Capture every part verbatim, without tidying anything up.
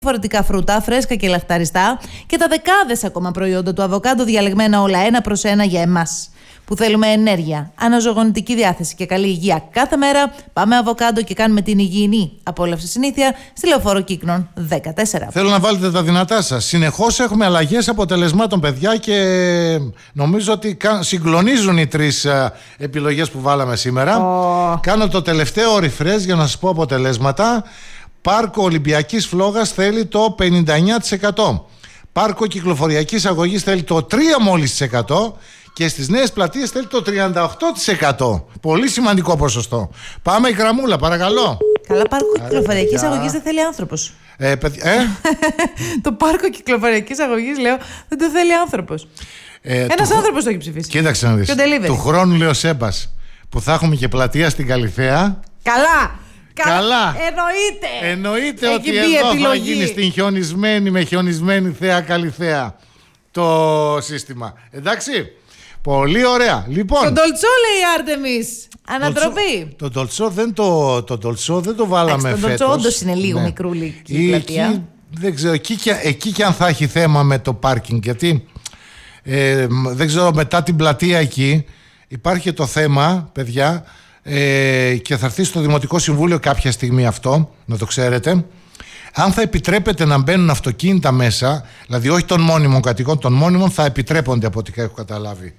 διαφορετικά φρούτα, φρέσκα και λαχταριστά και τα δεκάδες ακόμα προϊόντα του αβοκάντο διαλεγμένα όλα ένα προς ένα για εμάς που θέλουμε ενέργεια, αναζωογονητική διάθεση και καλή υγεία κάθε μέρα. Πάμε αβοκάντο και κάνουμε την υγιεινή απόλαυση συνήθεια στη Λεωφόρο Κύκνων δεκατέσσερα. Θέλω να βάλετε τα δυνατά σας. Συνεχώς έχουμε αλλαγές αποτελεσμάτων, παιδιά, και νομίζω ότι συγκλονίζουν οι τρεις επιλογές που βάλαμε σήμερα. Oh. Κάνω το τελευταίο refresh για να σας πω αποτελέσματα. Πάρκο Ολυμπιακής Φλόγας θέλει το πενήντα εννιά τοις εκατό. Πάρκο Κυκλοφοριακής Αγωγής θέλει το τρία μόλις τοις εκατό. Και στις νέες πλατείες θέλει το τριάντα οκτώ τοις εκατό. Πολύ σημαντικό ποσοστό. Πάμε η γραμμούλα, παρακαλώ. Καλά, πάρκο κυκλοφοριακής αγωγής δεν θέλει άνθρωπος. Ε, παιδι... ε? Το πάρκο κυκλοφοριακής αγωγής, λέω, δεν το θέλει άνθρωπος. Ε, Ένας του... άνθρωπος το έχει ψηφίσει. Κοίταξε να δεις. Του χρόνου, λέει ο Σέμπας, που θα έχουμε και πλατεία στην Καλιθέα. Καλά! Καλά! Εννοείται! Εννοείται ότι εδώ επιλογή. Θα γίνει στην χιονισμένη με χιονισμένη θέα Καλιθέα το σύστημα. Εντάξει. Πολύ ωραία. Λοιπόν, τον Ντολτσό, λέει η Άρτεμις. Ανατροπή. Το Ντολτσό δεν το, το, Ντολτσό δεν το βάλαμε φέτος. Το Ντολτσό όντως είναι λίγο, ναι, μικρούλη η πλατεία. Εκεί, δεν ξέρω, εκεί και, εκεί και αν θα έχει θέμα με το πάρκινγκ. Γιατί ε, δεν ξέρω, μετά την πλατεία εκεί υπάρχει το θέμα, παιδιά, ε, και θα έρθει στο Δημοτικό Συμβούλιο κάποια στιγμή αυτό, να το ξέρετε. Αν θα επιτρέπεται να μπαίνουν αυτοκίνητα μέσα, δηλαδή όχι των μόνιμων κατοικών, των μόνιμων θα επιτρέπονται από ό,τι έχω καταλάβει.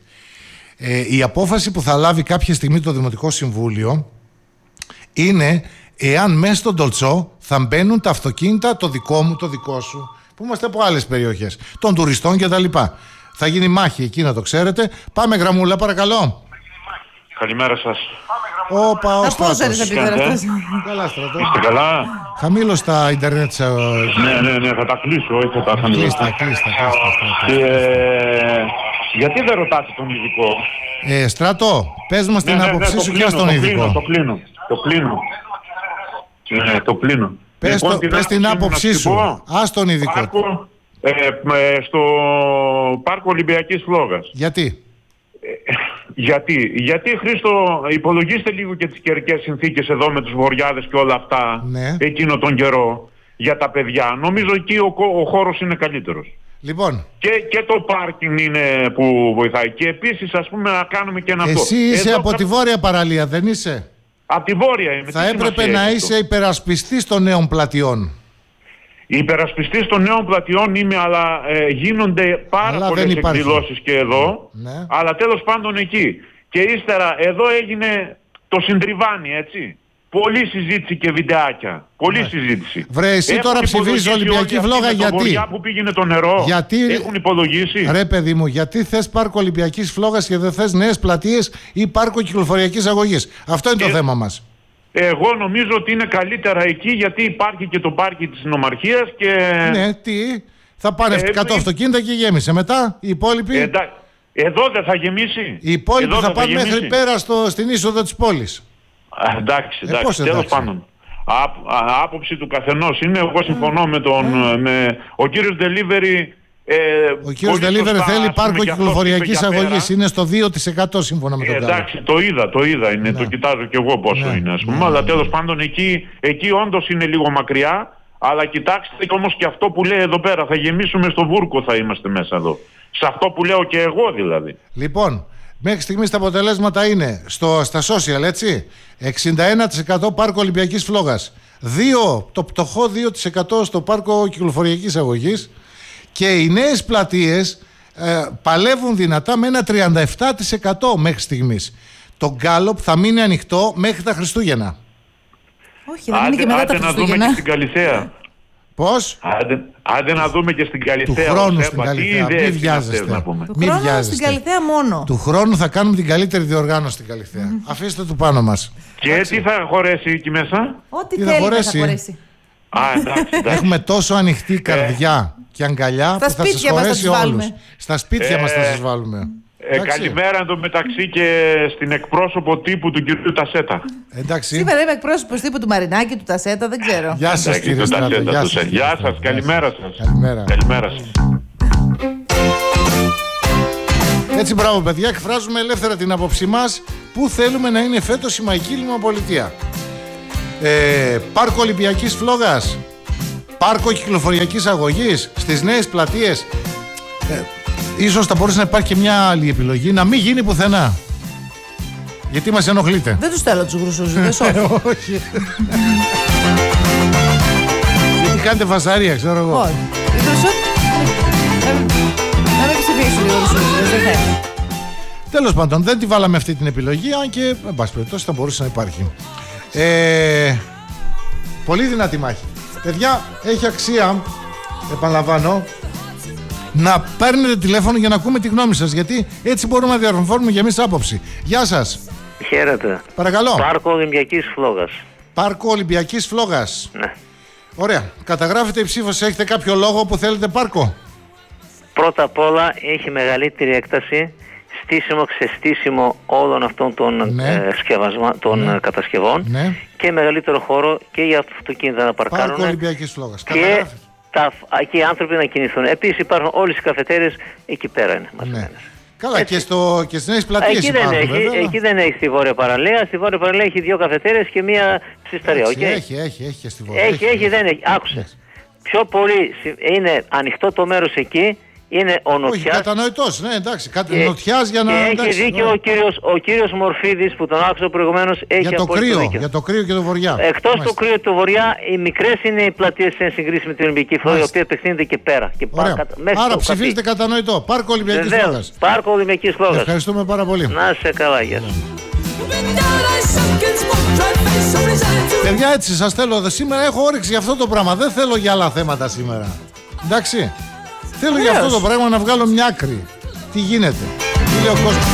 Ε, η απόφαση που θα λάβει κάποια στιγμή το Δημοτικό Συμβούλιο είναι εάν μέσα στον Ντολτσό θα μπαίνουν τα αυτοκίνητα, το δικό μου, το δικό σου, που είμαστε από άλλες περιοχές, των τουριστών κτλ. Θα γίνει μάχη εκεί, να το ξέρετε. Πάμε γραμμούλα, παρακαλώ. Καλημέρα σας. Όπα, ο Στράτος. Καλά, Στράτο. Είστε καλά? Χαμήλω στα ίντερνετ. Ναι, ναι, ναι, θα τα κλείσω, όχι θα τα χαμηλώσω. Κλείστα, κλείστα, κλείστα. Ε, γιατί δεν ρωτάτε τον ειδικό? Ε, Στράτο, πες μας την ναι, άποψή ναι, σου και στον ειδικό. Το κλείνω, το κλείνω. Ναι, το κλείνω. Πες, λοιπόν, το, την, πες την άποψή σου. Ας τον ειδικό. Πάρκο, ε, ε, στο Πάρκο Ολυμπιακής Φλόγας. Γιατί? Ε, γιατί, γιατί Χρήστο, υπολογίστε λίγο και τις καιρικές συνθήκες εδώ με τους βοριάδες και όλα αυτά, ναι, εκείνο τον καιρό για τα παιδιά. Νομίζω εκεί ο, ο χώρος είναι καλύτερος. Λοιπόν. Και, και το πάρκινγκ είναι που βοηθάει. Και επίσης, ας πούμε, να κάνουμε και ένα αυτό. Εσύ είσαι εδώ από κα... τη βόρεια παραλία, δεν είσαι? Από τη βόρεια είμαι. Θα έπρεπε να είσαι υπερασπιστής των νέων πλατιών. Υπερασπιστής των νέων πλατιών είμαι, αλλά ε, γίνονται πάρα αλλά πολλές εκδηλώσεις και εδώ, ναι, αλλά τέλος πάντων εκεί. Και ύστερα εδώ έγινε το συντριβάνι, έτσι. Πολλή συζήτηση και βιντεάκια. Πολλή ναι. συζήτηση. Βρε, εσύ τώρα ψηφίζεις Ολυμπιακή Φλόγα, γιατί? Που πήγαινε το νερό. Γιατί... Έχουν υπολογίσει. Ρε παιδί μου, γιατί θες πάρκο Ολυμπιακής Φλόγας και δεν θες νέες πλατείες ή πάρκο Κυκλοφοριακής Αγωγής? Αυτό είναι και... το θέμα μας. Εγώ νομίζω ότι είναι καλύτερα εκεί, γιατί υπάρχει και το πάρκι της Νομαρχίας και... Ναι, τι, θα πάνε ε, εκατό ε, αυτοκίνητα και γέμισε. Μετά οι υπόλοιποι... Ε, εδώ δεν θα γεμίσει. Οι υπόλοιποι θα, θα πάνε μέχρι πέρα στο, στην είσοδο της πόλης. Α, εντάξει, εντάξει, ε, τέλος πάντων. Α, α, άποψη του καθενός είναι, εγώ συμφωνώ με τον... Ε. Με, ο κύριος Delivery... Ε, ο κύριος Delivery θέλει πάρκο κυκλοφοριακής αγωγής, είναι στο δύο τοις εκατό σύμφωνα με τον Κάλλο. Εντάξει, το είδα, το είδα, είναι, ναι, το κοιτάζω κι εγώ πόσο ναι, είναι, ας πούμε, ναι, αλλά τέλος πάντων εκεί, εκεί όντως είναι λίγο μακριά, αλλά κοιτάξτε όμως και αυτό που λέει εδώ πέρα, θα γεμίσουμε στο Βούρκο, θα είμαστε μέσα εδώ. Σε αυτό που λέω και εγώ δηλαδή. Λοιπόν, μέχρι στιγμής τα αποτελέσματα είναι στο, στα social, έτσι, εξήντα ένα τοις εκατό πάρκο Ολυμπιακής Φλόγας, δύο, το πτωχό δύο τοις εκατό στο πάρκο κυκλοφοριακής αγωγής. Και οι νέες πλατείες ε, παλεύουν δυνατά με ένα τριάντα επτά τοις εκατό μέχρι στιγμής. Το Γκάλοπ θα μείνει ανοιχτό μέχρι τα Χριστούγεννα. Όχι, θα μείνει και μετά τα Χριστούγεννα. Να δούμε και στην Καλιθέα. Πώς? Άντε, άντε να δούμε και στην Καλιθέα. Του χρόνου στην Καλιθέα. Μην βιάζεστε. Του χρόνου στην Καλιθέα μόνο. Του χρόνου θα κάνουμε την καλύτερη διοργάνωση στην Καλιθέα. Mm. Αφήστε του πάνω μας. Και τι θα χωρέσει εκεί μέσα? Ό,τι θέλει θα χωρέσει. Α, εντάξει, εντάξει. Έχουμε τόσο ανοιχτή καρδιά και αγκαλιά στα που θα σας χωρέσει όλους. Στα σπίτια ε, μας θα σας βάλουμε. Ε, καλημέρα εντωμεταξύ και στην εκπρόσωπο τύπου του κυρίου Τασέτα. Εντάξει. Σήμερα είμαι εκπρόσωπος τύπου του Μαρινάκη, του Τασέτα, δεν ξέρω. Γεια σας κύριε Στράτο. Γεια σας, γεια σας, καλημέρα σας. Καλημέρα. Καλημέρα σας. Έτσι, μπράβο παιδιά, εκφράζουμε ελεύθερα την άποψή μας που θέλουμε να είναι φέτος η Μαϊκή Λιμνοπολιτεία. Ε, Πάρκο Ολυμπιακής Φλόγας, πάρκο κυκλοφοριακής αγωγής στις νέες πλατείες. Ε, ίσως θα μπορούσε να υπάρχει και μια άλλη επιλογή, να μην γίνει πουθενά. Γιατί μας ενοχλείτε. Δεν τους θέλω τους γρουσούζιδες, όχι. Όχι. Γιατί κάνετε φασαρία, ξέρω εγώ. Όχι. Οι γρουσούζιδες... Να με ψηφίσουν οι γρουσούζιδες, δεν θέλω. Τέλος πάντων, δεν τη βάλαμε αυτή την επιλογή, αν και, εν πάση περιπτώσει, θα μπορούσε να υπάρχει. Ε, πολύ δυνατή μάχη. Παιδιά, έχει αξία, επαναλαμβάνω, να παίρνετε τηλέφωνο για να ακούμε τη γνώμη σας, γιατί έτσι μπορούμε να διαμορφώνουμε και εμείς άποψη. Γεια σας. Χαίρετε. Παρακαλώ. Πάρκο Ολυμπιακής Φλόγας. Πάρκο Ολυμπιακής Φλόγας. Ναι. Ωραία. Καταγράφετε η ψήφος, έχετε κάποιο λόγο που θέλετε πάρκο? Πρώτα απ' όλα έχει μεγαλύτερη έκταση, στήσιμο, ξεστήσιμο όλων αυτών των, ναι. ε, σκευασμα... των ναι. κατασκευών, ναι. και μεγαλύτερο χώρο και για αυτοκίνητα να παρκάρουν. Πάρκο Ολυμπιακής Φλόγας. Και, τα... και οι άνθρωποι να κινηθούν. Επίσης υπάρχουν όλες οι καφετέρειες εκεί πέρα είναι. Ναι. Καλά, και, στο, και στις νέες πλατείες εκεί υπάρχουν, δεν έχει, βέβαια. Εκεί δεν έχει στη Βόρεια Παραλία. Στη Βόρεια Παραλία έχει δύο καφετέρειες και μία ψισταρία. Okay. Okay. Έχει, έχει, έχει και στη Βόρεια. Έχει, έχει, έχει, δεν έχει. Άκουσε. Yes. Πιο πολύ είναι ανοιχτό το μέρος εκεί. Είναι ο Νοτιάς. Όχι, κατανοητός, ναι, εντάξει. Κατα... Νοτιάς για να. Και εντάξει, έχει δίκιο ο κύριος, ο κύριος Μορφίδης που τον άκουσα προηγουμένως. Έχει για το κρύο, δίκιο. Για το κρύο και το βοριά. Εκτός του κρύου και του βοριά, οι μικρές είναι οι πλατείες σε συγκρίση με την Ολυμπιακή Φλόγα, η οποία απευθύνεται και πέρα. Και πά, κατα... Άρα ψηφίζετε κατανοητό. Πάρκο Ολυμπιακής Φλόγας. Πάρκο Ολυμπιακής Φλόγας. Ευχαριστούμε πάρα πολύ. Να σε καλά, γεια σας. Παιδιά, έτσι σας θέλω. Σήμερα έχω όρεξη για αυτό το πράγμα. Δεν θέλω για άλλα θέματα σήμερα. Εντάξει. Θέλω για αυτό το πράγμα να βγάλω μια άκρη. Τι γίνεται. Τι λέει ο κόσμος.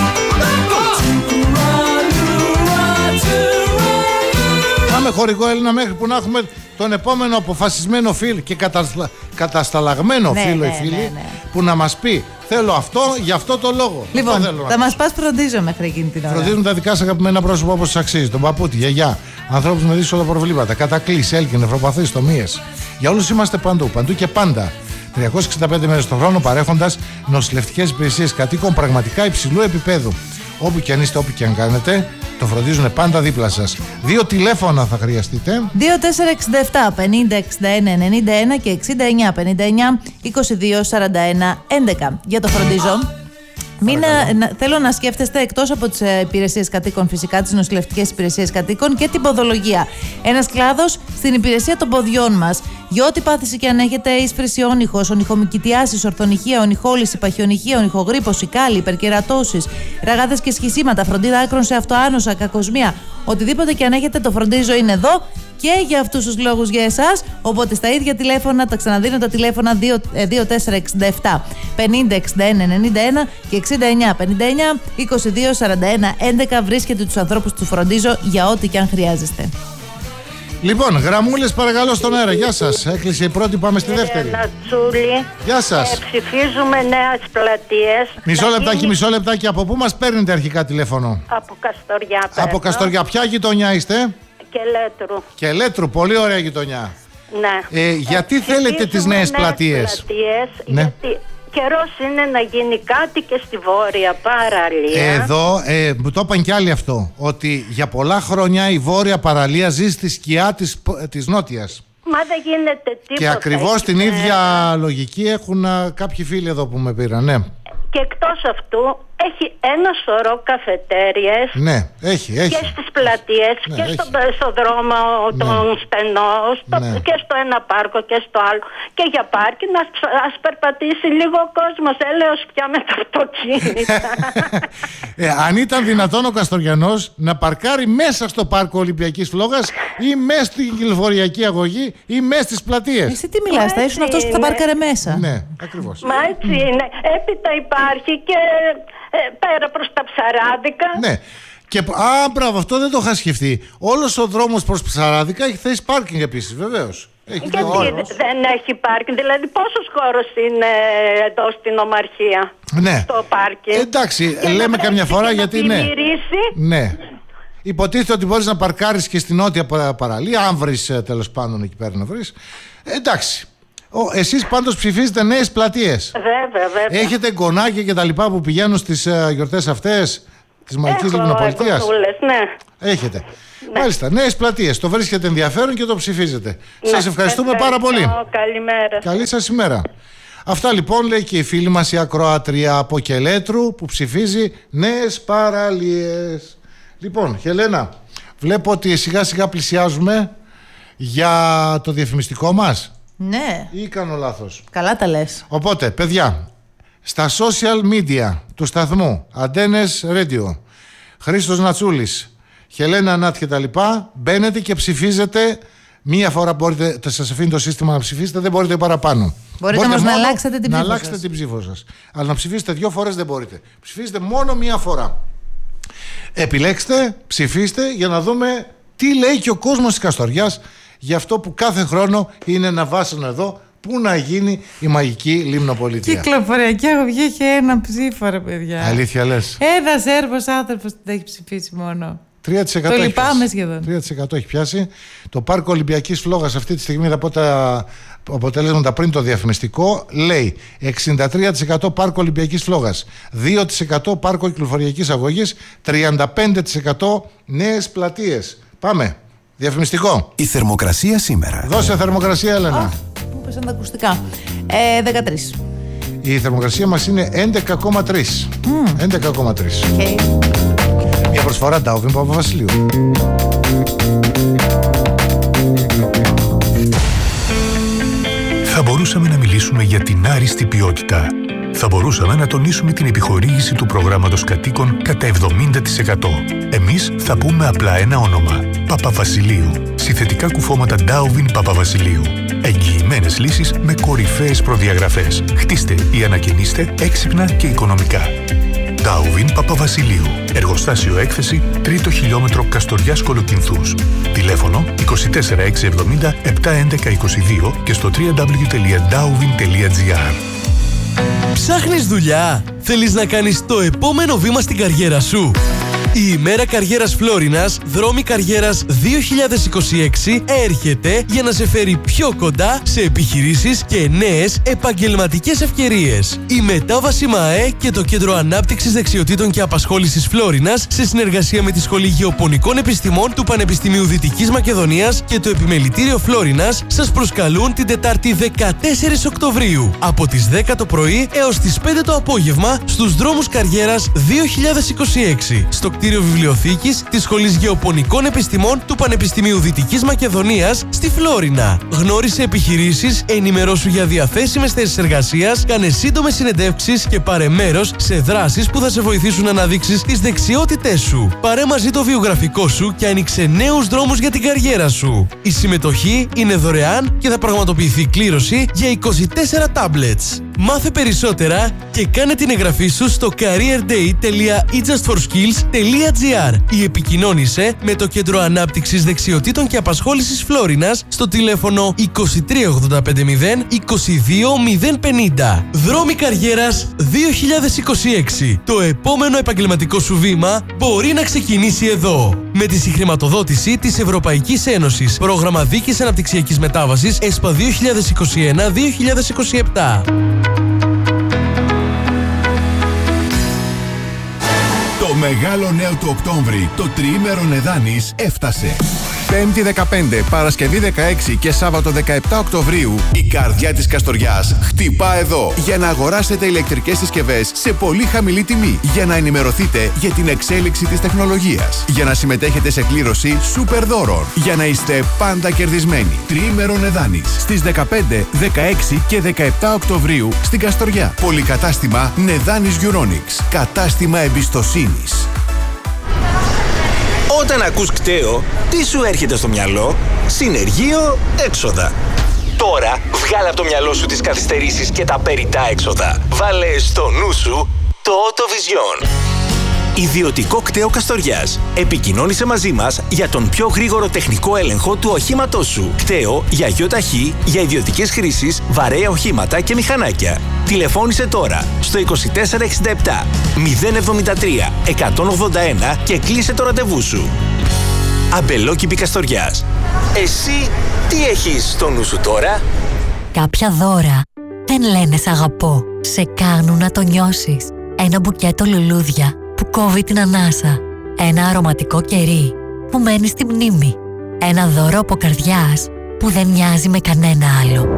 Πάμε χορηγό Έλληνα μέχρι που να έχουμε τον επόμενο αποφασισμένο φίλο και καταστα... κατασταλαγμένο ναι, φίλο ή ναι, φίλη ναι, ναι. που να μας πει θέλω αυτό για αυτό το λόγο. Λοιπόν, αυτό θέλω θα μας πας φροντίζω μέχρι εκείνη την ώρα. Φροντίζουν τα δικά σας αγαπημένα πρόσωπα όπως σας αξίζει. Τον παππού, τη γιαγιά, ανθρώπους με δύσκολα προβλήματα, κατακλείσει, έλκη, νευροπαθείς, τομίες. Για όλους είμαστε παντού, παντού και πάντα. τριακόσιες εξήντα πέντε μέρες το χρόνο παρέχοντας νοσηλευτικές υπηρεσίες κατοίκων πραγματικά υψηλού επίπεδου. Όπου και αν είστε, όπου και αν κάνετε, το φροντίζουν πάντα δίπλα σας. Δύο τηλέφωνα θα χρειαστείτε. δύο τέσσερα έξι επτά πενήντα εξήντα ένα ενενήντα ένα και εξήντα εννιά πενήντα εννιά είκοσι δύο σαράντα ένα έντεκα. Για το φροντίζω. Μην, να, θέλω να σκέφτεστε εκτός από τις ε, υπηρεσίες κατοίκων, φυσικά τις νοσηλευτικές υπηρεσίες κατοίκων και την ποδολογία. Ένας κλάδος στην υπηρεσία των ποδιών μας. Για ό,τι πάθηση και αν έχετε, ίσφρηση όνυχος, ονυχομυκητιάσεις, ορθονυχία, ονυχόληση, παχιονυχία, ονυχογρίπωση, κάλλη, υπερκερατώσεις, ραγάδες και σχισίματα, φροντίδα άκρων σε αυτοάνωσα, κακοσμία. Οτιδήποτε και αν έχετε, το φροντίζω είναι εδώ και για αυτούς τους λόγους για εσάς. Οπότε στα ίδια τηλέφωνα, τα ξαναδίνω τα τηλέφωνα δύο τέσσερα έξι επτά πενήντα εξήντα ένα ενενήντα ένα και εξήντα εννιά πενήντα εννιά είκοσι δύο σαράντα ένα έντεκα. Βρίσκεται τους ανθρώπους που φροντίζω για ό,τι και αν χρειάζεστε. Λοιπόν, γραμμούλες παρακαλώ στον αέρα. Γεια σας. Έκλεισε η πρώτη, πάμε στη δεύτερη. Νατσούλη. Γεια σας. Ε, ψηφίζουμε Νέας Πλατείας. Μισό λεπτάκι, γίνει... μισό λεπτάκι. Από πού μας παίρνετε αρχικά τηλέφωνο? Από Καστοριά. Παίρνω. Από Καστοριά. Ποια γειτονιά είστε? Κελέτρου. Κελέτρου, πολύ ωραία γειτονιά. Ναι. Ε, γιατί ε, θέλετε τις νέες πλατείες? πλατείες ναι. Γιατί καιρός είναι να γίνει κάτι και στη Βόρεια Παραλία. Εδώ, ε, μου το είπαν κι άλλοι αυτό, ότι για πολλά χρόνια η Βόρεια Παραλία ζει στη σκιά της, της Νότιας. Μα δεν γίνεται τίποτα. Και ακριβώς την ίδια λογική έχουν α, κάποιοι φίλοι εδώ που με πήραν, ναι. Και εκτός αυτού έχει ένα σωρό καφετέριες. Ναι, έχει, έχει. Και στις πλατείες ναι, και στο, στο δρόμο ναι. τον στενό στο, ναι. και στο ένα πάρκο και στο άλλο. Και για πάρκι να ας περπατήσει λίγο ο κόσμος. Έλεος πια με τα αυτοκίνητα. ε, αν ήταν δυνατόν ο Καστοριανός να παρκάρει μέσα στο πάρκο Ολυμπιακής Φλόγας ή μέσα στην κυκλοφοριακή αγωγή ή μέσα στις πλατείες. Εσύ τι μιλάς, θα ήσουν αυτός που θα πάρκαρε μέσα. Ναι, ακριβώς. Μα έτσι είναι. Έπειτα υπάρχει και ε, πέρα προς τα Ψαράδικα. Ναι. Και, α, μπράβο, αυτό δεν το είχα σκεφτεί. Όλος ο δρόμος προς Ψαράδικα έχει θέση πάρκινγκ επίσης, βεβαίως. Έχει γιατί δεν έχει πάρκινγκ, δηλαδή πόσος χώρος είναι εδώ στην Ομαρχία ναι. στο πάρκινγκ? Εντάξει, και λέμε καμιά φορά γιατί ναι. Ναι. Υποτίθεται ότι μπορείς να παρκάρεις και στην Νότια Παραλία, αν βρεις τέλος πάντων εκεί πέρα να βρεις. Εντάξει. Ο, εσείς πάντως ψηφίζετε νέες πλατείες. Βέβαια, βέβαια. Έχετε γκονάκια και τα λοιπά που πηγαίνουν στις uh, γιορτές αυτές? της Μαϊκής Λιμνοπολιτείας. Ναι. Έχετε. Ναι. Μάλιστα, Νέες Πλατείες. Το βρίσκετε ενδιαφέρον και το ψηφίζετε. Ναι. Σας ευχαριστούμε πάρα πολύ. Καλημέρα. Καλή σας ημέρα. Αυτά λοιπόν λέει και η φίλη μας η ακροάτρια από Κελέτρου που ψηφίζει νέες παραλίες. Λοιπόν, Χελένα, βλέπω ότι σιγά σιγά πλησιάζουμε για το διαφημιστικό μας. Ναι. Ή κάνω λάθος? Καλά τα λες. Οπότε, παιδιά, στα social media του σταθμού Αντένες Radio, Χρήστος Νατσούλης, Χελένα Νάτ και τα λοιπά, μπαίνετε και ψηφίζετε. Μία φορά μπορείτε, σας αφήνει το σύστημα να ψηφίσετε, δεν μπορείτε παραπάνω. Μπορείτε όμως να αλλάξετε την ψήφο Να αλλάξετε την ψήφο σας. Αλλά να ψηφίσετε δύο φορές δεν μπορείτε. Ψηφίστε μόνο μία φορά. Επιλέξτε, ψηφίστε για να δούμε τι λέει και ο κόσμος της Καστοριάς για αυτό που κάθε χρόνο είναι ένα βάσανο εδώ. Πού να γίνει η μαγική Λιμνοπολιτεία. Κυκλοφοριακή αγωγή έχει ένα ψήφο, ρε παιδιά. Αλήθεια λες? Ένας Σέρβος άνθρωπος την έχει ψηφίσει μόνο. τρία τοις εκατό το λυπάμαι σχεδόν. τρία τοις εκατό έχει πιάσει. Το πάρκο Ολυμπιακής Φλόγας αυτή τη στιγμή από τα αποτελέσματα πριν το διαφημιστικό λέει εξήντα τρία τοις εκατό πάρκο Ολυμπιακής Φλόγας, δύο τοις εκατό πάρκο κυκλοφοριακής αγωγής, τριάντα πέντε τοις εκατό νέες πλατείες. Πάμε. Διαφημιστικό. Η θερμοκρασία σήμερα. Δώσε θερμοκρασία, Έλενα. Α, μου πέσαν τα ακουστικά. Ε, δεκατρία. Η θερμοκρασία μας είναι έντεκα κόμμα τρία. Mm. έντεκα κόμμα τρία. Okay. Μια προσφορά Ντάουβιν Παπαβασιλείου. Θα μπορούσαμε να μιλήσουμε για την άριστη ποιότητα. Θα μπορούσαμε να τονίσουμε την επιχορήγηση του προγράμματος κατοίκων κατά εβδομήντα τοις εκατό. Εμείς θα πούμε απλά ένα όνομα. Παπαβασιλείου. Συνθετικά κουφώματα Ντάουβιν Παπαβασιλείου. Εγγυημένες λύσεις με κορυφαίες προδιαγραφές. Χτίστε ή ανακαινίστε έξυπνα και οικονομικά. Ντάουβιν Παπαβασιλείου. Εργοστάσιο έκθεση, τρίτο χιλιόμετρο Καστοριάς Κολοκυνθούς. Τηλέφωνο είκοσι τέσσερα εξακόσια εβδομήντα επτακόσια έντεκα είκοσι δύο και στο double-u double-u double-u τελεία ντάουβιν τελεία τζι άρ. Ψάχνεις δουλειά? Θέλεις να κάνεις το επόμενο βήμα στην καριέρα σου? Η ημέρα καριέρας Φλόρινας, δρόμοι καριέρας δύο χιλιάδες είκοσι έξι έρχεται για να σε φέρει πιο κοντά σε επιχειρήσεις και νέες επαγγελματικές ευκαιρίες. Η μετάβαση ΜΑΕ και το Κέντρο Ανάπτυξης Δεξιοτήτων και Απασχόλησης Φλόρινας σε συνεργασία με τη Σχολή Γεωπονικών Επιστημών του Πανεπιστημίου Δυτικής Μακεδονίας και το Επιμελητήριο Φλόρινας σας προσκαλούν την Τετάρτη δεκατέσσερις Οκτωβρίου από τις δέκα το πρωί έως τις πέντε το απόγευμα στους δρόμους καριέρας δύο χιλιάδες είκοσι έξι στο κτίριο βιβλιοθήκης της Σχολής Γεωπονικών Επιστημών του Πανεπιστημίου Δυτικής Μακεδονίας στη Φλόρινα. Γνώρισε επιχειρήσεις, ενημερώσου για διαθέσιμες θέσεις εργασίας, κάνε σύντομες συνεντεύξεις και πάρε μέρος σε δράσεις που θα σε βοηθήσουν να αναδείξεις τις δεξιότητές σου. Πάρε μαζί το βιογραφικό σου και άνοιξε νέους δρόμους για την καριέρα σου. Η συμμετοχή είναι δωρεάν και θα πραγματοποιηθεί κλήρωση για είκοσι τέσσερα tablets. Μάθε περισσότερα και κάνε την εγγραφή σου στο careerday τελεία e just for skills τελεία τζι άρ ή επικοινώνησε με το Κέντρο Ανάπτυξης Δεξιοτήτων και Απασχόλησης Φλόρινας στο τηλέφωνο είκοσι τρία ογδόντα πέντε μηδέν είκοσι δύο μηδέν πενήντα. Δρόμοι καριέρας δύο χιλιάδες είκοσι έξι. Το επόμενο επαγγελματικό σου βήμα μπορεί να ξεκινήσει εδώ. Με τη συγχρηματοδότηση της Ευρωπαϊκής Ένωσης. Πρόγραμμα Δίκης Αναπτυξιακής Μετάβασης ΕΣΠΑ δύο χιλιάδες είκοσι ένα δύο χιλιάδες είκοσι επτά. Το μεγάλο νέο του Οκτώβρη, το τριήμερο Νεδάνης, έφτασε. Πέμπτη δεκαπέντε, Παρασκευή δεκαέξι και Σάββατο δεκαεπτά Οκτωβρίου, η καρδιά της Καστοριάς χτυπά εδώ για να αγοράσετε ηλεκτρικές συσκευές σε πολύ χαμηλή τιμή, για να ενημερωθείτε για την εξέλιξη της τεχνολογίας, για να συμμετέχετε σε κλήρωση σούπερ δώρων, για να είστε πάντα κερδισμένοι. Τριήμερο Νεδάνης στις δεκαπέντε, δεκαέξι και δεκαεπτά Οκτωβρίου στην Καστοριά. Πολυκατάστημα Νεδάνης Euronics. Κατάστημα εμπιστοσύνης. Όταν ακούς κταίο, τι σου έρχεται στο μυαλό? Συνεργείο, έξοδα. Τώρα βγάλε από το μυαλό σου τις καθυστερήσεις και τα περιττά έξοδα. Βάλε στο νου σου το Autovision. Ιδιωτικό κταίο Καστοριάς. Επικοινώνησε μαζί μας για τον πιο γρήγορο τεχνικό έλεγχο του οχήματός σου. Κταίο για γιοταχή, για ιδιωτικές χρήσεις, βαρέα οχήματα και μηχανάκια. Τηλεφώνησε τώρα στο είκοσι τέσσερα εξήντα επτά μηδέν εβδομήντα τρία εκατόν ογδόντα ένα και κλείσε το ραντεβού σου. Αμπελόκηπη Καστοριάς. Εσύ τι έχεις στο νου σου τώρα? Κάποια δώρα δεν λένε σ' αγαπώ. Σε κάνουν να το νιώσεις. Ένα μπουκέτο λουλούδια που κόβει την ανάσα. Ένα αρωματικό κερί που μένει στη μνήμη. Ένα δώρο από καρδιάς που δεν μοιάζει με κανένα άλλο.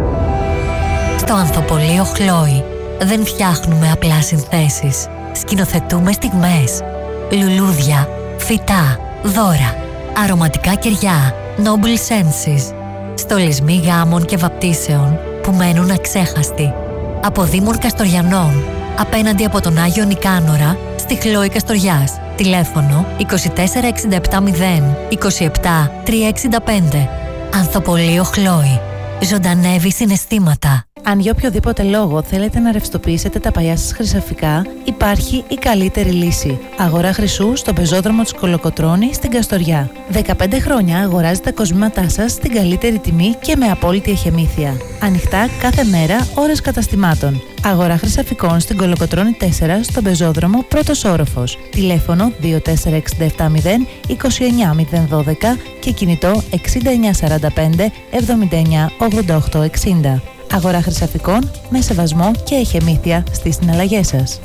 Στο ανθοπολείο Χλόι δεν φτιάχνουμε απλά συνθέσεις. Σκηνοθετούμε στιγμές. Λουλούδια, φυτά, δώρα, αρωματικά κεριά, noble senses. Στολισμοί γάμων και βαπτίσεων που μένουν αξέχαστοι. Από Δήμων Καστοριανών, απέναντι από τον Άγιο Νικάνορα, στη Χλόι Καστοριάς. Τηλέφωνο είκοσι τέσσερα εξήντα επτά μηδέν είκοσι επτά τριακόσια εξήντα πέντε. Ανθοπολείο Χλόι. Ζωντανεύει συναισθήματα. Αν για οποιοδήποτε λόγο θέλετε να ρευστοποιήσετε τα παλιά σας χρυσαφικά, υπάρχει η καλύτερη λύση. Αγορά χρυσού στον πεζόδρομο της Κολοκοτρώνη στην Καστοριά. δεκαπέντε χρόνια αγοράζετε τα κοσμήματά σας στην καλύτερη τιμή και με απόλυτη εχεμήθεια. Ανοιχτά κάθε μέρα, ώρες καταστημάτων. Αγορά χρυσαφικών στην Κολοκοτρώνη τέσσερα στον πεζόδρομο πρώτος όροφος. Τηλέφωνο δύο τέσσερα εξήντα επτά μηδέν είκοσι εννιά μηδέν δώδεκα και κινητό εξήντα εννιά σαράντα πέντε εβδομήντα εννιά ογδόντα οκτώ εξήντα. Αγορά χρυσαφικών με σεβασμό και εχεμήθεια στις συναλλαγές σας.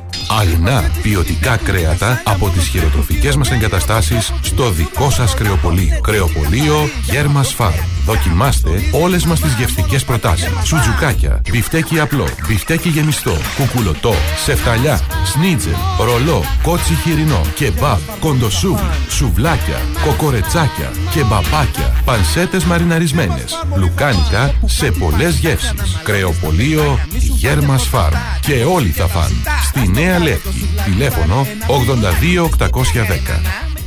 Αλινά ποιοτικά κρέατα από τις χειροτροφικές μας εγκαταστάσεις στο δικό σας κρεοπωλείο. Κρεοπωλείο Γέρμας Φαρμ. Δοκιμάστε όλες μας τις γευστικές προτάσεις. Σουτζουκάκια, μπιφτέκι απλό, μπιφτέκι γεμιστό, κουκουλωτό, σεφταλιά, σνίτζελ, ρολό, κότσι χοιρινό, κεμπάμπ, κοντοσούβλι, σουβλάκια, κοκορετσάκια, κεμπαπάκια, πανσέτες μαριναρισμένες, λουκάνικα σε πολλές γεύσεις. Κρεοπωλείο Γέρμας Φαρμ. Και όλοι θα φαν. Στη Νέα Λεύκη. Τηλέφωνο ογδόντα δύο οκτακόσια δέκα.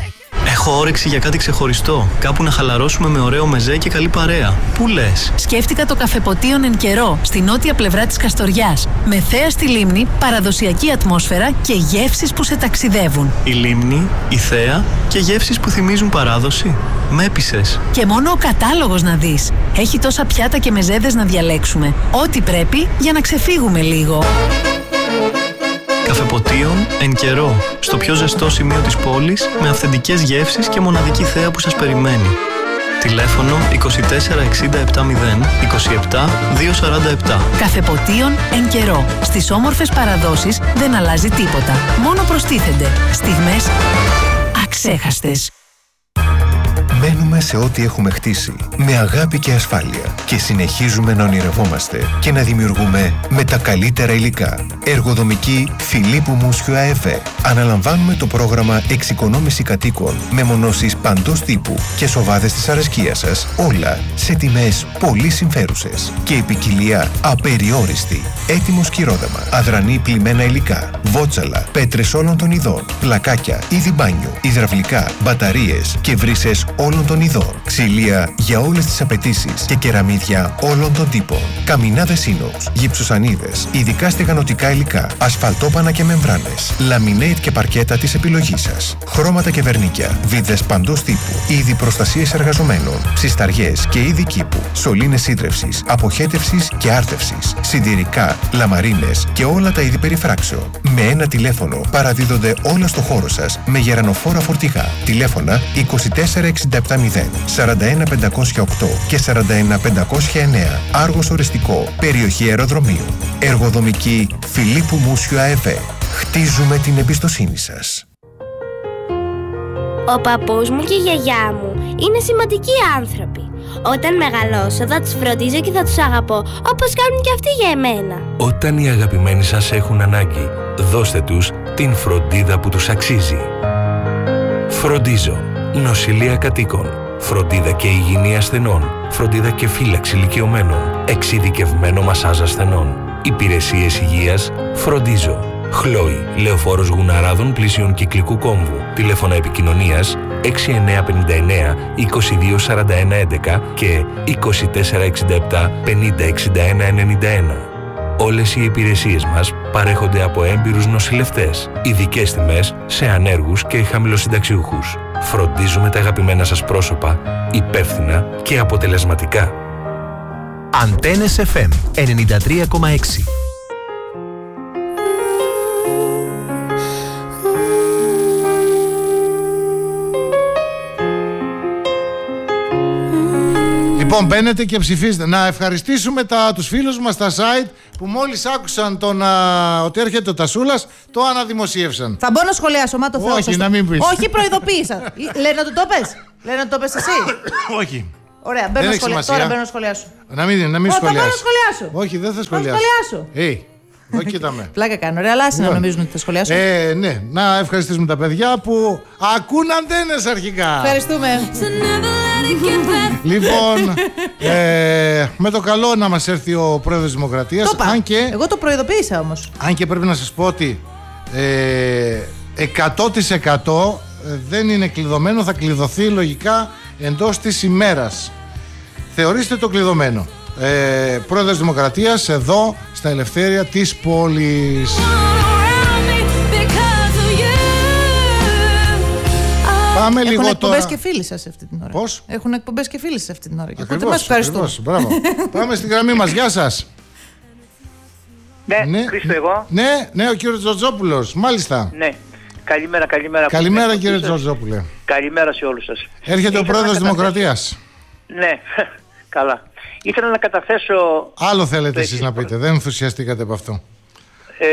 Έχω όρεξη για κάτι ξεχωριστό. Κάπου να χαλαρώσουμε με ωραίο μεζέ και καλή παρέα. Πού λες? Σκέφτηκα το καφεποτίον Εν Καιρό, στη νότια πλευρά της Καστοριάς. Με θέα στη λίμνη, παραδοσιακή ατμόσφαιρα και γεύσεις που σε ταξιδεύουν. Η λίμνη, η θέα και γεύσεις που θυμίζουν παράδοση. Με έπεισες. Και μόνο ο κατάλογος να δεις. Έχει τόσα πιάτα και μεζέδες να διαλέξουμε. Ό,τι πρέπει για να ξεφύγουμε λίγο. Καφεποτίον Εν Καιρό, στο πιο ζεστό σημείο της πόλης, με αυθεντικές γεύσεις και μοναδική θέα που σας περιμένει. Τηλέφωνο είκοσι τέσσερα εξήντα επτά μηδέν είκοσι επτά διακόσια σαράντα επτά. Καφεποτίον Εν Καιρό. Στις όμορφες παραδόσεις δεν αλλάζει τίποτα. Μόνο προστίθενται στιγμές αξέχαστες. Μένουμε σε ό,τι έχουμε χτίσει, με αγάπη και ασφάλεια και συνεχίζουμε να ονειρευόμαστε και να δημιουργούμε με τα καλύτερα υλικά. Εργοδομική Φιλίππου Μούσιου ΑΕΒ. Αναλαμβάνουμε το πρόγραμμα εξοικονόμηση κατοίκων με μονώσεις παντός τύπου και σοβάδες της αρεσκίας σας, όλα σε τιμές πολύ συμφέρουσες και η ποικιλία απεριόριστη. Έτοιμο σκυρόδεμα, αδρανή πλημμένα υλικά, βότσαλα, πέτρες όλων των ειδών, πλακάκια, είδη μπάνιου, υδραυλικά, μπαταρίες και βρύσες όλων των ειδών, ξυλία για όλες τις απαιτήσεις και κεραμίδια όλων των τύπων, καμινάδες ίνοξ, γυψοσανίδες, ειδικά στεγανοτικά υλικά, ασφαλτόπανα και μεμβράνες, λαμινέιτ και παρκέτα της επιλογής σας, χρώματα και βερνίκια, βίδες παντός τύπου, είδη προστασίας εργαζομένων, ψισταριές και είδη κήπου, σωλήνες ίδρευσης, αποχέτευσης και άρτευσης, συντηρικά, λαμαρίνες και όλα τα είδη περιφράξεων. Με ένα τηλέφωνο παραδίδονται όλα στο χώρο σας με γερανοφόρα φορτηγά. Τηλέφωνα είκοσι τέσσερα εξήντα επτά μηδέν σαράντα ένα πεντακόσια οκτώ και σαράντα ένα πεντακόσια εννέα. Άργος οριστικό, περιοχή αεροδρομίου. Εργοδομική Φιλίππου Μούσιου ΑΕΒ. Χτίζουμε την εμπιστοσύνη σας. Ο παππούς μου και η γιαγιά μου είναι σημαντικοί άνθρωποι. Όταν μεγαλώσω θα τους φροντίζω και θα τους αγαπώ όπως κάνουν και αυτοί για εμένα. Όταν οι αγαπημένοι σας έχουν ανάγκη, δώστε τους την φροντίδα που τους αξίζει. Φροντίζω. Νοσηλεία κατοίκων. Φροντίδα και υγιεινή ασθενών. Φροντίδα και φύλαξη ηλικιωμένων. Εξειδικευμένο μασάζ ασθενών. Υπηρεσίες υγείας. Φροντίζω. Χλόι. Λεωφόρος Γουναράδων πλήσιων Κυκλικού Κόμβου. Τηλέφωνα επικοινωνίας έξι εννιά πέντε εννέα είκοσι δύο σαράντα ένα έντεκα και είκοσι τέσσερα εξήντα επτά πενήντα εξήντα ένα ενενήντα ένα. Όλες οι υπηρεσίες μας παρέχονται από έμπειρους νοσηλευτές. Ειδικές τιμές σε ανέργους και χαμηλοσυνταξιούχους. Φροντίζουμε τα αγαπημένα σας πρόσωπα υπεύθυνα και αποτελεσματικά. Αντένες εφ εμ ενενήντα τρία κόμμα έξι. Λοιπόν, μπαίνετε και ψηφίστε. Να ευχαριστήσουμε τα, τους φίλους μας στα site που μόλις άκουσαν τον, α, ότι έρχεται ο Τασούλας, το αναδημοσίευσαν. Θα μπω να σχολιάσω, μα το Θεό. Όχι, να μην πεις. Όχι, προειδοποίησα. Λένε να του το πες. Λένε να το πες εσύ. Όχι. Ωραία, μπαίνω να σχολιάσω. Τώρα μπαίνω να σχολιάσω. Να μην, να μην Ω, σχολιάσω. Θα μπαίνω να σχολιάσω. Όχι, δεν θα σχολιάσω. Θα σχολιάσω. Hey. Όχι, κοίταμε. Πλάκα κάνω. Ρε, αλλά άσε να νομίζουν ότι θα σχολιάσω. Ε, ναι, να ευχαριστήσουμε τα παιδιά που ακούν αντένες αρχικά. Ευχαριστούμε. Λοιπόν, ε, με το καλό να μας έρθει ο πρόεδρος της Δημοκρατίας. Αν και, εγώ το προειδοποίησα όμως. Αν και πρέπει να σας πω ότι ε, εκατό τοις εκατό δεν είναι κλειδωμένο, θα κλειδωθεί λογικά εντός της ημέρας. Θεωρήστε το κλειδωμένο. Ε, πρόεδρος Δημοκρατίας εδώ στα Ελευθέρια της πόλης. Πάμε Έχουν λίγο εκπομπές τώρα. και φίλοι σας αυτή την ώρα. Πώς? Έχουν εκπομπές και φίλοι σας αυτή την ώρα. Ακριβώς, μας ευχαριστώ. Μπράβο. Πάμε στην γραμμή μας. Γεια σας. Ναι, ναι, Χρήστο εγώ. Ναι, ναι, ο κύριος Τζορτζόπουλος. Μάλιστα. Ναι. Καλημέρα, καλημέρα. Καλημέρα κύριε Τζορτζόπουλε. Καλημέρα σε όλους σας. Έρχεται ο πρόεδρος της Δημοκρατίας. Ναι, καλά. Ήθελα να καταθέσω... Άλλο θέλετε εσείς να πείτε, δεν ενθουσιαστήκατε από αυτό. Ε,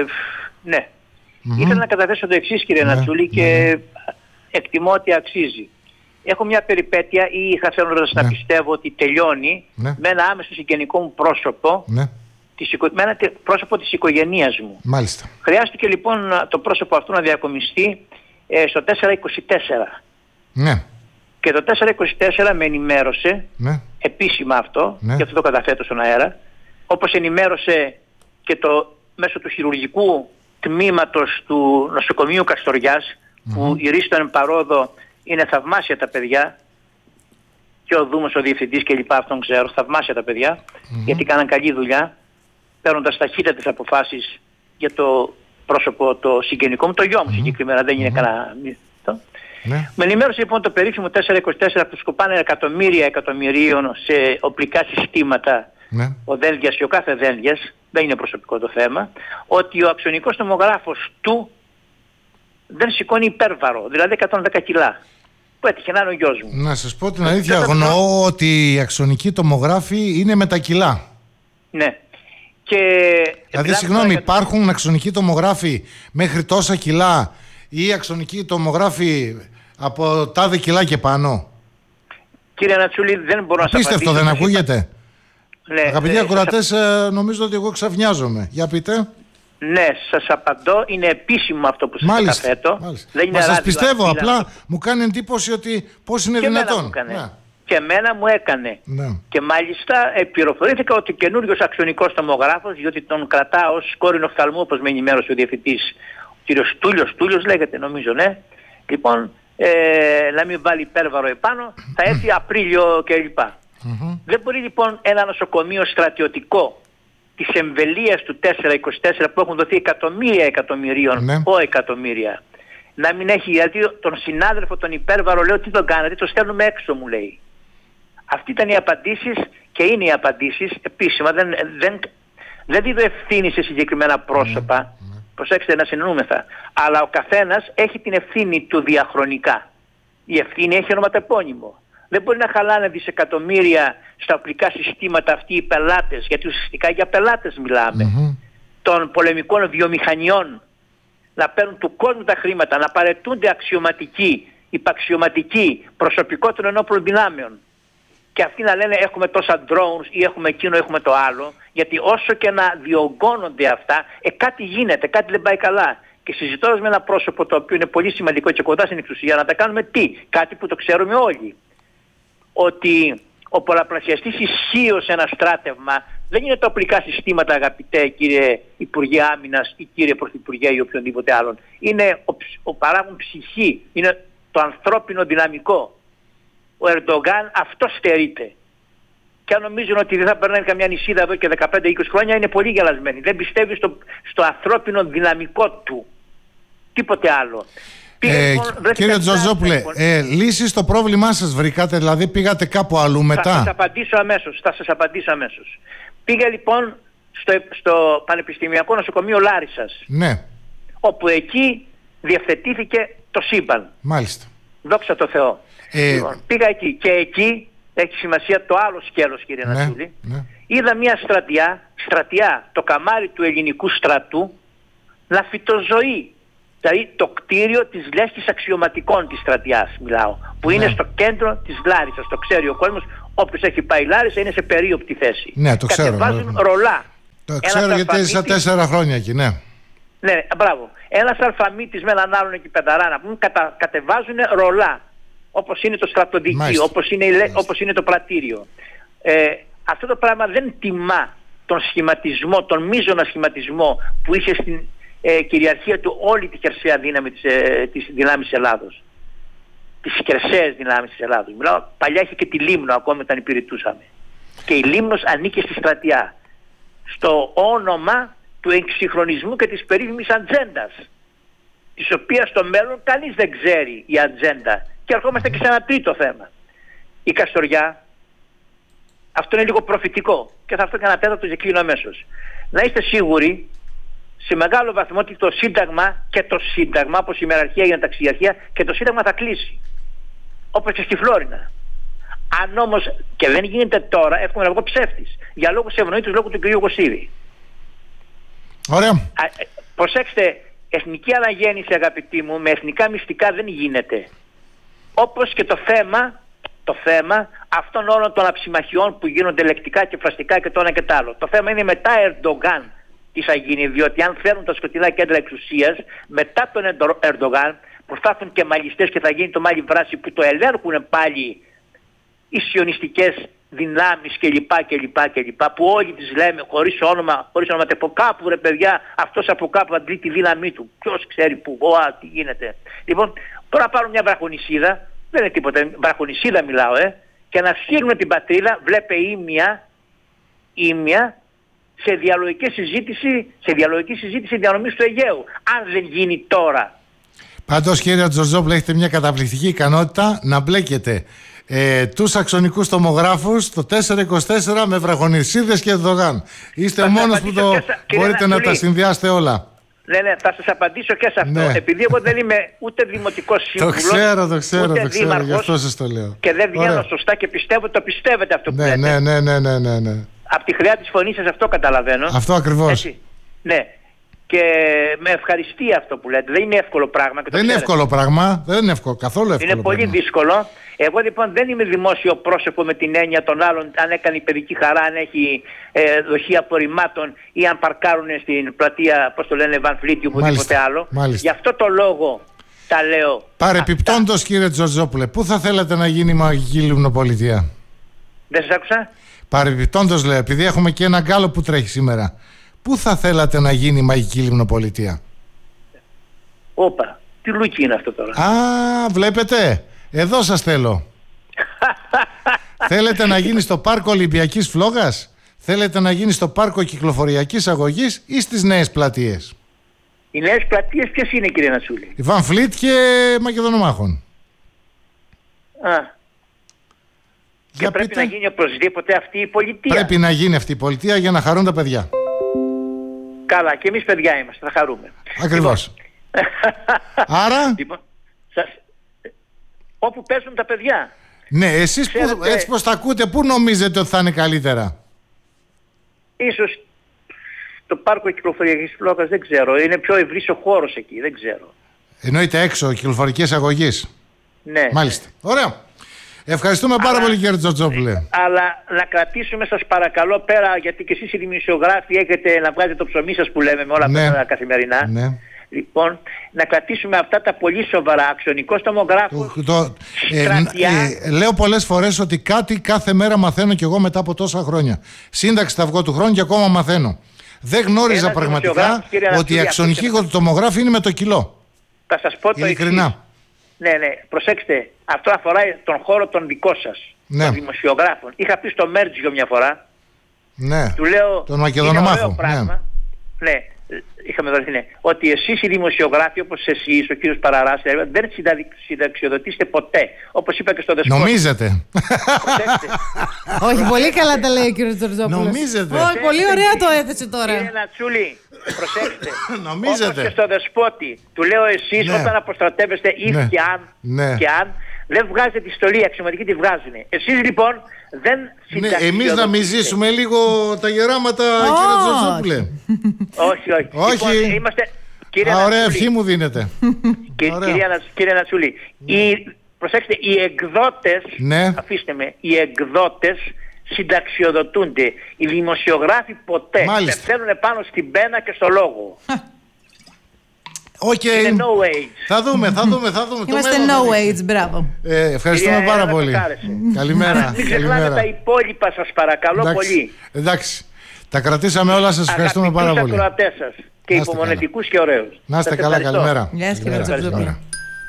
ναι. Mm-hmm. Ήθελα να καταθέσω το εξής κύριε ναι, Νατσούλη και ναι. εκτιμώ ότι αξίζει. Έχω μια περιπέτεια ή είχα θέλοντας ναι. να πιστεύω ότι τελειώνει ναι. με ένα άμεσο συγγενικό μου πρόσωπο, ναι. της, με ένα πρόσωπο της οικογένειας μου. Μάλιστα. Χρειάστηκε λοιπόν το πρόσωπο αυτό να διακομιστεί ε, στο τετρακόσια είκοσι τέσσερα. Ναι. Και το τετρακόσια είκοσι τέσσερα με ενημέρωσε, ναι. επίσημα αυτό, ναι. και αυτό το καταθέτω στον αέρα, όπως ενημέρωσε και το μέσω του χειρουργικού τμήματος του νοσοκομείου Καστοριάς, mm-hmm. που η Ρίστον Παρόδο είναι θαυμάσια τα παιδιά, και ο Δούμος ο διευθυντής και λοιπά, αυτόν ξέρω, θαυμάσια τα παιδιά, mm-hmm. γιατί κάναν καλή δουλειά, παίρνοντας ταχύτατες αποφάσεις για το πρόσωπο το συγγενικό μου, το γιο μου mm-hmm. συγκεκριμένα, δεν είναι mm-hmm. κανένα... Ναι. Με ενημέρωσε λοιπόν το περίφημο τετρακόσια είκοσι τέσσερα που σκοπάνε εκατομμύρια εκατομμυρίων σε οπλικά συστήματα, ναι. ο Δένδιας και ο κάθε Δένδιας, δεν είναι προσωπικό το θέμα, ότι ο αξονικός τομογράφος του δεν σηκώνει υπέρβαρο, δηλαδή εκατόν δέκα κιλά, που έτυχε να είναι ο γιος μου. Να σας πω την αλήθεια, αγνοώ ότι οι αξονικοί τομογράφοι είναι με τα κιλά. Ναι. Και δηλαδή συγγνώμη, για... υπάρχουν αξονικοί τομογράφοι μέχρι τόσα κιλά ή αξονικοί τομογράφοι από τάδε κιλά και πάνω? Κύριε Νατσούλη, δεν μπορώ να σας απαντήσω. Απίστευτο, δεν ακούγεται? Ναι, αγαπητοί ναι, ακροατές, σας... νομίζω ότι εγώ ξαφνιάζομαι. Για πείτε. Ναι, σας απαντώ. Είναι επίσημο αυτό που σας καταθέτω. Δεν είναι Μα σας πιστεύω, αλλά... απλά μου κάνει εντύπωση ότι πώς είναι και δυνατόν. Ναι. Και εμένα μου έκανε. Ναι. Και μάλιστα ε, πληροφορήθηκα ότι καινούριος αξονικός τομογράφος, διότι τον κρατά ως κόρηνο οφθαλμού, όπως με ενημέρωσε ο διευθυντής, ο κύριος Τούλιος, Τούλιος λέγεται νομίζω, ναι. Λοιπόν, ε, να μην βάλει υπέρβαρο επάνω, θα έρθει Απρίλιο κλπ. Mm-hmm. Δεν μπορεί λοιπόν ένα νοσοκομείο στρατιωτικό της εμβελίας του τετρακόσια είκοσι τέσσερα που έχουν δοθεί εκατομμύρια εκατομμυρίων, ναι. ο εκατομμύρια, να μην έχει, γιατί τον συνάδελφο τον υπέρβαρο λέω τι τον κάνατε, το στέλνουμε έξω μου λέει. Αυτή ήταν οι απαντήσεις και είναι οι απαντήσεις επίσημα, δεν, δεν, δεν δίδω ευθύνη σε συγκεκριμένα πρόσωπα, mm-hmm. προσέξτε να συνεννούμεθα, αλλά ο καθένας έχει την ευθύνη του διαχρονικά. Η ευθύνη έχει ονοματεπώνυμο. Δεν μπορεί να χαλάνε δισεκατομμύρια στα οπλικά συστήματα αυτοί οι πελάτες, γιατί ουσιαστικά για πελάτες μιλάμε, mm-hmm. των πολεμικών βιομηχανιών, να παίρνουν του κόσμου τα χρήματα, να παρετούνται αξιωματικοί, υπαξιωματικοί, προσωπικό των ενόπλων δυνάμεων. Και αυτοί να λένε έχουμε τόσα drones ή έχουμε εκείνο, έχουμε το άλλο, γιατί όσο και να διωγγώνονται αυτά, ε, κάτι γίνεται, κάτι δεν πάει καλά. Και συζητώντας με ένα πρόσωπο το οποίο είναι πολύ σημαντικό και κοντά στην εξουσία, να τα κάνουμε τι, κάτι που το ξέρουμε όλοι. Ότι ο πολλαπλασιαστής ισχύος σε ένα στράτευμα δεν είναι τα οπλικά συστήματα, αγαπητέ κύριε Υπουργέ Άμυνας ή κύριε Πρωθυπουργέ ή οποιονδήποτε άλλον. Είναι ο, ο παράγων ψυχή, είναι το ανθρώπινο δυναμικό. Ο Ερντογάν αυτό στερείται. Και αν νομίζουν ότι δεν θα περνάει καμιά νησίδα εδώ και δεκαπέντε είκοσι χρόνια, είναι πολύ γελασμένοι. Δεν πιστεύει στο, στο ανθρώπινο δυναμικό του. Τίποτε άλλο. Ε, λοιπόν, κύριε Τζορτζόπουλε, ε, λύσεις στο πρόβλημά σας βρήκατε, δηλαδή πήγατε κάπου αλλού μετά? Θα σας απαντήσω αμέσως, θα σας απαντήσω αμέσως. Πήγα λοιπόν στο, στο Πανεπιστημιακό Νοσοκομείο Λάρισσας. Ναι. Όπου εκεί διευθετήθηκε το σύμπαν. Μάλιστα. Δόξα τω Θεώ. Ε... Λοιπόν, πήγα εκεί και εκεί έχει σημασία το άλλο σκέλος, κύριε ναι, Νασούλη. Ναι. Είδα μια στρατιά, στρατιά, το καμάρι του ελληνικού στρατού, να φυτοζωεί. Δηλαδή το κτίριο της λέσχης αξιωματικών της στρατιάς μιλάω, που ναι. είναι στο κέντρο της Λάρισσας. Το ξέρει ο κόσμος, όποιος έχει πάει Λάρισσα είναι σε περίοπτη θέση. Ναι, το ξέρω. Κατεβάζουν ναι. ρολά. Το ξέρω γιατί έζησα τέσσερα χρόνια εκεί, ναι. Ναι, μπράβο. Ένας αλφαμίτης με έναν άλλον εκεί πενταράνα που κατα, κατεβάζουν ρολά. Όπως είναι το στρατοδικείο, όπως είναι, όπως είναι το πρατήριο. Ε, αυτό το πράγμα δεν τιμά τον σχηματισμό, τον μείζωνα σχηματισμό που είχε στην ε, κυριαρχία του όλη τη χερσαία δύναμη της, ε, της δυνάμεις Ελλάδος. Τις χερσαίες δυνάμεις της Ελλάδος. Μιλάω, παλιά είχε και τη Λίμνο ακόμη όταν υπηρετούσαμε. Και η Λίμνος ανήκε στη στρατιά. Στο όνομα του εξυγχρονισμού και της περίφημης ατζέντας, της οποίας στο μέλλον κανείς δεν ξέρει η ατζέντα. Και ερχόμαστε και σε ένα τρίτο θέμα. Η Καστοριά, αυτό είναι λίγο προφητικό και θα αυτό και ένα τέταρτο και κλείνω αμέσως. Να είστε σίγουροι σε μεγάλο βαθμό ότι το Σύνταγμα και το Σύνταγμα, όπως η ημεραρχία ή η ταξιαρχία, και το Σύνταγμα θα κλείσει. Όπως και στη Φλόρινα. Αν όμως, και δεν γίνεται τώρα, εύχομαι να βγω ψεύτης, για λόγους ευνοήτους λόγω του κ. Κωσίδη. Ωραία. Α, προσέξτε, εθνική αναγέννηση, αγαπητοί μου, με εθνικά μυστικά δεν γίνεται. Όπως και το θέμα, το θέμα αυτών όλων των αψημαχιών που γίνονται λεκτικά και φραστικά και το ένα και το άλλο. Το θέμα είναι μετά Ερντογκάν τι θα γίνει, διότι αν φέρουν τα σκοτεινά κέντρα εξουσίας, μετά τον Ερντογκάν, που θα έρθουν και μαλιστές και θα γίνει το μάλι βράση που το ελέγχουν πάλι οι σιωνιστικές δυνάμεις κλπ. κλπ, κλπ που όλοι τις λέμε χωρίς όνομα, χωρίς όνομα, από κάπου ρε παιδιά, αυτός από κάπου αντλεί τη δύναμή του. Ποιος ξέρει που, οα, τι γίνεται. Λοιπόν, τώρα πάρουν μια βραχονισίδα, δεν είναι τίποτα, βραχονισίδα μιλάω, ε, και να φτύρουν την πατρίδα, βλέπε ήμια, ήμια, σε διαλογική συζήτηση, σε διαλογική συζήτηση διανομής του Αιγαίου. Αν δεν γίνει τώρα. Πάντως, κύριε Τζορτζόπουλε, έχετε μια καταπληκτική ικανότητα να μπλέκετε ε, τους αξονικούς τομογράφους το τετρακόσια είκοσι τέσσερα με βραχονισίδες και Ερντογάν. Είστε ο μόνος που το σα... μπορείτε να τα συνδυάσετε όλα. Ναι, ναι, θα σας απαντήσω και σε αυτό. Ναι. Επειδή εγώ δεν είμαι ούτε δημοτικός σύμβουλος, το ξέρω, το ξέρω, ούτε το ξέρω, δήμαρχος, γι' αυτό σας το λέω. Και δεν βγαίνω σωστά και πιστεύω, το πιστεύετε αυτό που ναι, λέτε. Ναι, ναι, ναι, ναι, ναι, ναι. Από τη χρειά της φωνής σας αυτό καταλαβαίνω. Αυτό ακριβώς. Έτσι. Ναι. Και με ευχαριστεί αυτό που λέτε. Δεν είναι εύκολο πράγμα. Και το δεν είναι ξέρετε. εύκολο πράγμα. Δεν είναι εύκολο, καθόλου εύκολο. Είναι πολύ πράγμα. δύσκολο. Εγώ λοιπόν δεν είμαι δημόσιο πρόσωπο με την έννοια των άλλων, αν έκανε η παιδική χαρά, αν έχει ε, δοχεία απορριμμάτων ή αν παρκάρουν στην πλατεία, πώς το λένε, Βαν Φλίτ ή οπουδήποτε άλλο. Μάλιστα. Γι' αυτό το λόγο τα λέω. Παρεπιπτόντως, κύριε Τζορτζόπουλε, πού θα θέλατε να γίνει η μαγική λιμνοπολιτεία? Δεν σας άκουσα. Παρεπιπτόντως, λέω, επειδή έχουμε και ένα γκάλο που τρέχει σήμερα, πού θα θέλατε να γίνει η μαγική λιμνοπολιτεία? Όπα, τι λούκι είναι αυτό τώρα. Α, βλέπετε, εδώ σας θέλω. Θέλετε να γίνει στο πάρκο Ολυμπιακής Φλόγας? Θέλετε να γίνει στο πάρκο κυκλοφοριακής αγωγής ή στις νέες πλατείες? Οι νέες πλατείες ποιες είναι, κύριε Νασούλη? Η Βαν Φλίτ και Μακεδονομάχων. Α. Και για πρέπει πείτε. Να γίνει οπωσδήποτε αυτή η πολιτεία. Πρέπει να γίνει αυτή η πολιτεία για να χαρούν τα παιδιά. Καλά, και εμείς παιδιά είμαστε, θα χαρούμε. Ακριβώς. Άρα λοιπόν, σας... όπου παίζουν τα παιδιά. Ναι, εσείς Ξέρετε... που, έτσι πως τα ακούτε, πού νομίζετε ότι θα είναι καλύτερα? Ίσως το πάρκο κυκλοφοριακής Φλόγας, δεν ξέρω. Είναι πιο ευρύς ο χώρος εκεί, δεν ξέρω. Εννοείται έξω κυκλοφορικής αγωγής. Ναι. Μάλιστα. Ωραία. Ευχαριστούμε πάρα αλλά, πολύ, κύριε Τζορτζόπουλε. Αλλά να κρατήσουμε, σας παρακαλώ, πέρα, γιατί και εσείς οι δημοσιογράφοι έχετε να βγάζετε το ψωμί σας που λέμε με όλα ναι. αυτά τα καθημερινά. Ναι. Λοιπόν, να κρατήσουμε αυτά τα πολύ σοβαρά. Αξιονικός τομογράφος, το, το, ε, ε, λέω πολλές φορές ότι κάτι κάθε μέρα μαθαίνω κι εγώ μετά από τόσα χρόνια. Σύνταξη θα βγω του χρόνου και ακόμα μαθαίνω. Δεν γνώριζα Ένας πραγματικά ότι η αξιονική τομογράφη είναι με το κιλό. Θα σας πω το εξής. Ναι, ναι, προσέξτε, αυτό αφορά τον χώρο των δικό σας, ναι. των δημοσιογράφων. Είχα πει στο Μέρτζιο μια φορά, ναι. του λέω, τον Μακεδονομάχο, πράγμα, ναι. ναι, είχαμε δοθεί, ναι, ότι εσείς οι δημοσιογράφοι όπως εσείς, ο κύριος Παραράς, δεν συνταξιοδοτήσετε ποτέ, όπως είπα και στο Δεσπότη. Νομίζετε. Όχι, πολύ καλά τα λέει ο κύριος Τζορτζόπουλος. Νομίζετε. Όχι, πολύ ωραία το έθεσε τώρα. Κύριε Νατσούλη, προσέξτε. Νομίζετε. Όπως και στο Δεσπότη, του λέω εσείς ναι. όταν αποστρατεύεστε ή ναι. και, αν, ναι. και αν Δεν βγάζετε τη στολή, οι αξιωματικοί τη βγάζουν. Εσείς λοιπόν δεν συνταξιοδοτείτε. Ναι, εμείς να μυζήσουμε λίγο τα γεράματα, oh. κύριε Τζοζόπουλε. Όχι, όχι. Όχι. Λοιπόν, είμαστε... Κύριε Α, ωραία ευχή μου δίνετε. Και, κυρία, κύριε Νατσούλη, οι, προσέξτε, οι εκδότες, ναι. αφήστε με, οι εκδότες συνταξιοδοτούνται. Οι δημοσιογράφοι ποτέ πεθαίνουν πάνω στην πένα και στο λόγο. Okay. Είναι no age. Θα δούμε, θα δούμε, θα δούμε. Είμαστε no age, μπράβο. Ε, ευχαριστούμε Κυρία, πάρα πολύ. Καλημέρα. Μην ξεχνάτε τα υπόλοιπα, σας παρακαλώ. Εντάξει, πολύ. Εντάξει, τα κρατήσαμε όλα, σας ευχαριστούμε πάρα πολύ. Αγαπητούς ακροατές σας και υπομονετικούς και ωραίους. Να είστε καλά, καλημέρα. Γεια σας κύριε Τζοζόπουλε.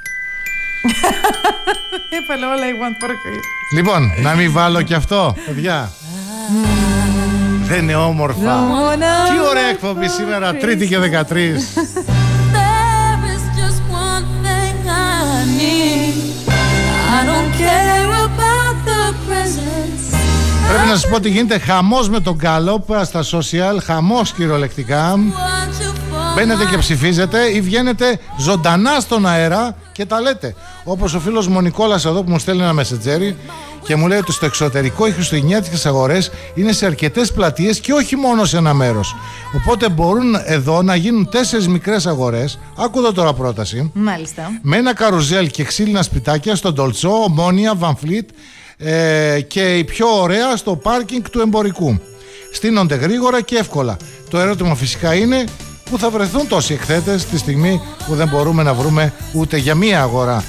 Έπαλε όλα η one pork. Λοιπόν, να μην βάλω και αυτό, παιδιά. Δεν είναι όμορφα. Τι ωραία εκπομπή σήμερα, Τρίτη και δεκατρείς. Πρέπει να σας πω ότι γίνεται χαμός με τον Gallup στα social, χαμός κυριολεκτικά. Μπαίνετε και ψηφίζετε ή βγαίνετε ζωντανά στον αέρα και τα λέτε. Όπως ο φίλος μου ο Νικόλας εδώ που μου στέλνει ένα μεσετζέρι και μου λέει ότι στο εξωτερικό οι χριστουγεννιάτικες αγορές είναι σε αρκετές πλατείες και όχι μόνο σε ένα μέρος. Οπότε μπορούν εδώ να γίνουν τέσσερις μικρές αγορές. Άκου εδώ τώρα πρόταση. Μάλιστα. Με ένα καρουζέλ και ξύλινα σπιτάκια στον Ντολτσό, Ομόνια, Βανφλίτ ε, και η πιο ωραία στο πάρκινγκ του Εμπορικού. Στείνονται γρήγορα και εύκολα. Το ερώτημα φυσικά είναι πού θα βρεθούν τόσοι εκθέτες τη στιγμή που δεν μπορούμε να βρούμε ούτε για μία αγορά